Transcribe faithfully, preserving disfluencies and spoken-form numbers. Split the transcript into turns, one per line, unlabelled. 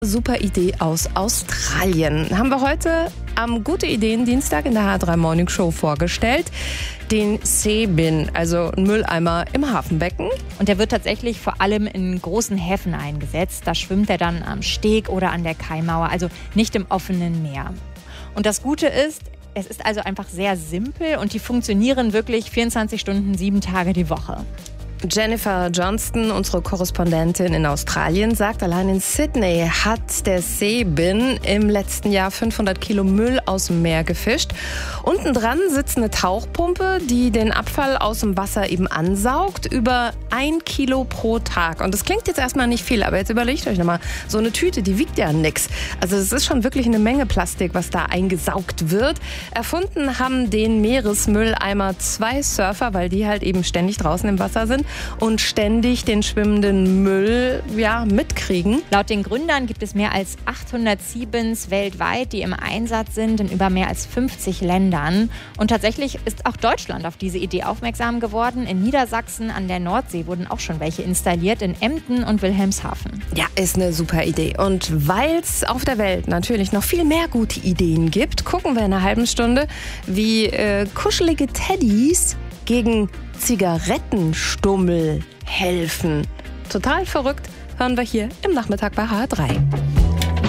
Super Idee aus Australien. Haben wir heute am Gute Ideen Dienstag in der H drei Morning Show vorgestellt. Den Seebin, also ein Mülleimer im Hafenbecken.
Und der wird tatsächlich vor allem in großen Häfen eingesetzt. Da schwimmt er dann am Steg oder an der Kaimauer, also nicht im offenen Meer. Und das Gute ist, es ist also einfach sehr simpel und die funktionieren wirklich vierundzwanzig Stunden, sieben Tage die Woche.
Jennifer Johnston, unsere Korrespondentin in Australien, sagt, allein in Sydney hat der Seebin im letzten Jahr fünfhundert Kilo Müll aus dem Meer gefischt. Unten dran sitzt eine Tauchpumpe, die den Abfall aus dem Wasser eben ansaugt, über ein Kilo pro Tag. Und das klingt jetzt erstmal nicht viel, aber jetzt überlegt euch nochmal, so eine Tüte, die wiegt ja nix. Also es ist schon wirklich eine Menge Plastik, was da eingesaugt wird. Erfunden haben den Meeresmülleimer zwei Surfer, weil die halt eben ständig draußen im Wasser sind und ständig den schwimmenden Müll ja, mitkriegen.
Laut den Gründern gibt es mehr als achthundert Seebins weltweit, die im Einsatz sind in über mehr als fünfzig Ländern. Und tatsächlich ist auch Deutschland auf diese Idee aufmerksam geworden. In Niedersachsen an der Nordsee wurden auch schon welche installiert, in Emden und Wilhelmshaven.
Ja, ist eine super Idee. Und weil es auf der Welt natürlich noch viel mehr gute Ideen gibt, gucken wir in einer halben Stunde, wie äh, kuschelige Teddys gegen Zigarettenstummel helfen. Total verrückt, hören wir hier im Nachmittag bei H drei.